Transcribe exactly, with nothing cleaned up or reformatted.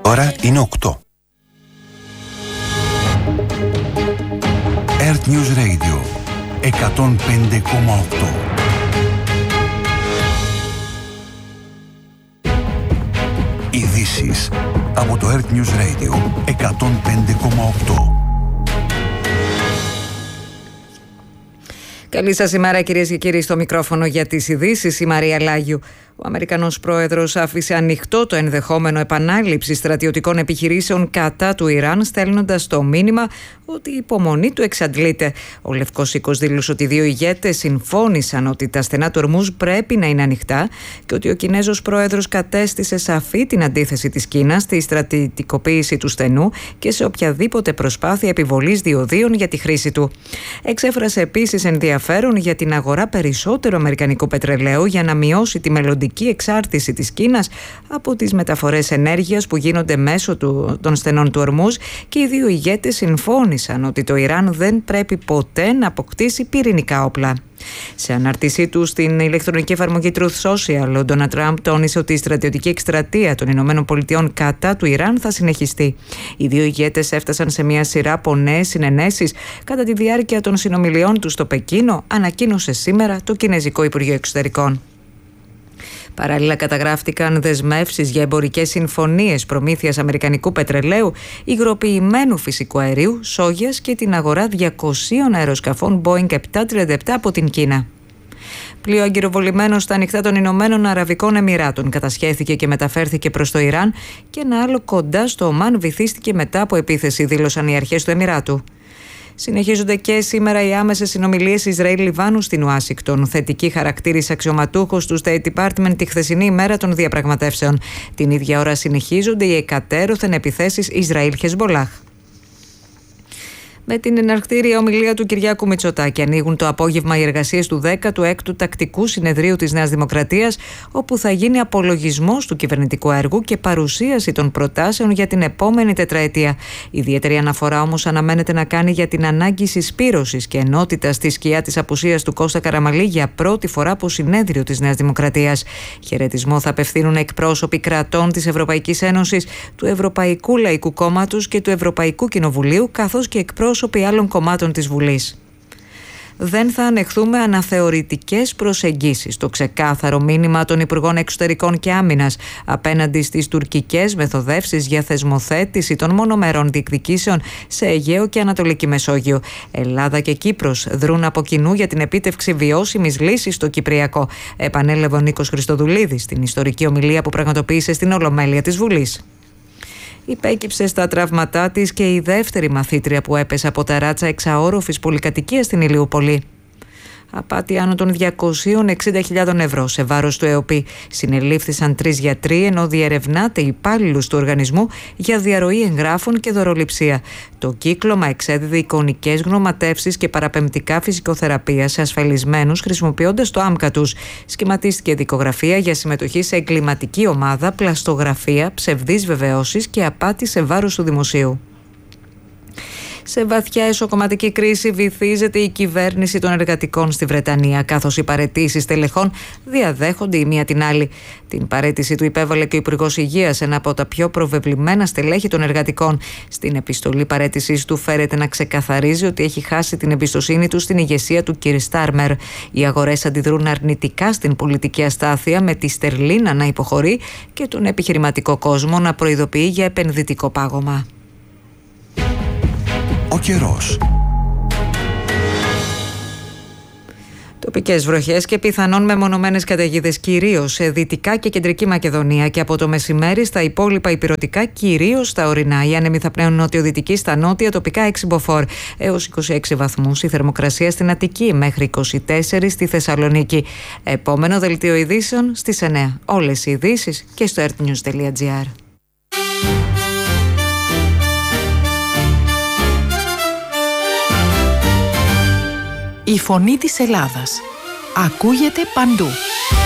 Ώρα είναι οκτώ. Earth News Radio εκατόν πέντε κόμμα οκτώ. Ειδήσεις από το Earth News Radio εκατόν πέντε κόμμα οκτώ. Καλή σας ημέρα, κυρίες και κύριοι, στο μικρόφωνο για τις ειδήσεις η Μαρία Λάγιου. Ο Αμερικανός πρόεδρος άφησε ανοιχτό το ενδεχόμενο επανάληψη στρατιωτικών επιχειρήσεων κατά του Ιράν, στέλνοντας το μήνυμα ότι η υπομονή του εξαντλείται. Ο Λευκός Οίκος δήλωσε ότι οι δύο ηγέτες συμφώνησαν ότι τα στενά του Ορμούζ πρέπει να είναι ανοιχτά και ότι ο Κινέζος πρόεδρος κατέστησε σαφή την αντίθεση της Κίνας στη στρατιωτικοποίηση του στενού και σε οποιαδήποτε προσπάθεια επιβολής διοδίων για τη χρήση του. Εξέφρασε επίσης ενδιαφέρον για την αγορά περισσότερου αμερικανικού πετρελαίου για να μειώσει τη μελλοντική εξάρτηση της Κίνας από τις μεταφορές ενέργειας που γίνονται μέσω του, των στενών του Ορμούζ, και οι δύο ηγέτες συμφώνησαν ότι το Ιράν δεν πρέπει ποτέ να αποκτήσει πυρηνικά όπλα. Σε ανάρτησή του στην ηλεκτρονική εφαρμογή Truth Social, ο Ντόναλντ Τραμπ τόνισε ότι η στρατιωτική εκστρατεία των Ηνωμένων Πολιτειών κατά του Ιράν θα συνεχιστεί. Οι δύο ηγέτες έφτασαν σε μια σειρά από νέες συνενέσεις κατά τη διάρκεια των συνομιλιών του στο Πεκίνο, ανακοίνωσε σήμερα το Κινέζικο Υπουργείο Εξωτερικών. Παράλληλα, καταγράφτηκαν δεσμεύσεις για εμπορικές συμφωνίες προμήθειας αμερικανικού πετρελαίου, υγροποιημένου φυσικού αερίου, σόγιας και την αγορά διακοσίων αεροσκαφών Boeing επτακόσια τριάντα επτά από την Κίνα. Πλοίο αγκυροβολημένο στα ανοιχτά των Ηνωμένων Αραβικών Εμιράτων κατασχέθηκε και μεταφέρθηκε προς το Ιράν, και ένα άλλο κοντά στο Ομάν βυθίστηκε μετά από επίθεση, δήλωσαν οι αρχές του Εμιράτου. Συνεχίζονται και σήμερα οι άμεσες συνομιλίες Ισραήλ-Λιβάνου στην Ουάσιγκτον. Θετική χαρακτήρισε αξιωματούχος του State Department τη χθεσινή ημέρα των διαπραγματεύσεων. Την ίδια ώρα συνεχίζονται οι εκατέρωθεν επιθέσεις Ισραήλ-Χεσμολάχ. Με την εναρκτήρια ομιλία του Κυριάκου Μητσοτάκη ανοίγουν το απόγευμα οι εργασίες του δέκατου έκτου Τακτικού Συνεδρίου της Νέας Δημοκρατίας, όπου θα γίνει απολογισμός του κυβερνητικού έργου και παρουσίαση των προτάσεων για την επόμενη τετραετία. Ιδιαίτερη αναφορά όμως αναμένεται να κάνει για την ανάγκη συσπήρωσης και ενότητας στη σκιά της απουσίας του Κώστα Καραμανλή για πρώτη φορά από συνέδριο της Νέας Δημοκρατίας. Χαιρετισμό θα απευθύνουν εκπρόσωποι κρατών της Ευρωπαϊκής Ένωσης, του Ευρωπαϊκού Λαϊκού Κόμματος και του Ευρωπαϊκού Κοινοβουλίου, καθώς και εκπρόσωποι άλλων κομμάτων της Βουλής. Δεν θα ανεχθούμε αναθεωρητικές προσεγγίσεις. Το ξεκάθαρο μήνυμα των Υπουργών Εξωτερικών και Άμυνας απέναντι στις τουρκικές μεθοδεύσεις για θεσμοθέτηση των μονομερών διεκδικήσεων σε Αιγαίο και Ανατολική Μεσόγειο. Ελλάδα και Κύπρος δρούν από κοινού για την επίτευξη βιώσιμης λύσης στο Κυπριακό, επανέλαβε ο Νίκος Χριστοδουλίδης στην ιστορική ομιλία που πραγματοποίησε στην Ολομέλεια της Βουλής. Υπέκυψε στα τραύματά της και η δεύτερη μαθήτρια που έπεσε από ταράτσα εξαόροφης πολυκατοικίας στην Ηλιούπολη. Απάτη άνω των διακόσιες εξήντα χιλιάδες ευρώ σε βάρος του ΕΟΠΗ. Συνελήφθησαν τρεις γιατροί, ενώ διερευνάται υπάλληλους του οργανισμού για διαρροή εγγράφων και δωροληψία. Το κύκλωμα εξέδιδε εικονικές γνωματεύσεις και παραπεμπτικά φυσικοθεραπεία σε ασφαλισμένους, χρησιμοποιώντας το άμκα τους. Σχηματίστηκε δικογραφία για συμμετοχή σε εγκληματική ομάδα, πλαστογραφία, ψευδείς βεβαιώσεις και απάτη σε βάρος του δημοσίου. Σε βαθιά εσωκομματική κρίση βυθίζεται η κυβέρνηση των εργατικών στη Βρετανία, καθώς οι παραιτήσεις τελεχών διαδέχονται η μία την άλλη. Την παραίτηση του υπέβαλε και ο Υπουργός Υγείας, ένα από τα πιο προβεβλημένα στελέχη των εργατικών. Στην επιστολή παραίτησής του φέρεται να ξεκαθαρίζει ότι έχει χάσει την εμπιστοσύνη του στην ηγεσία του κ. Στάρμερ. Οι αγορές αντιδρούν αρνητικά στην πολιτική αστάθεια, με τη στερλίνα να υποχωρεί και τον επιχειρηματικό κόσμο να προειδοποιεί για επενδυτικό πάγωμα. Ο καιρός. Τοπικές βροχές και πιθανόν μεμονωμένες καταιγίδες κυρίως σε Δυτικά και Κεντρική Μακεδονία, και από το μεσημέρι στα υπόλοιπα ηπειρωτικά, κυρίως στα ορεινά. Οι άνεμοι θα πνέουν νοτιοδυτική, στα νότια τοπικά έξι μποφόρ έως είκοσι έξι βαθμούς. Η θερμοκρασία στην Αττική μέχρι είκοσι τέσσερα στη Θεσσαλονίκη. Επόμενο δελτίο ειδήσεων στις εννέα. Όλες οι ειδήσεις και στο earthnews τελεία gr. Η φωνή της Ελλάδας ακούγεται παντού.